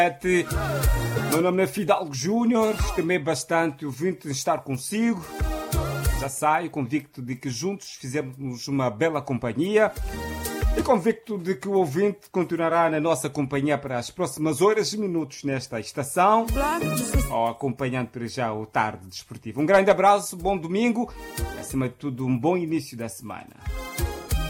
Meu nome é Fidalgo Júnior, também bastante ouvinte de estar consigo. Já saio convicto de que juntos fizemos uma bela companhia e convicto de que o ouvinte continuará na nossa companhia para as próximas horas e minutos nesta estação, ou acompanhando para já o Tarde Desportivo. Um grande abraço, bom domingo e, acima de tudo, um bom início da semana.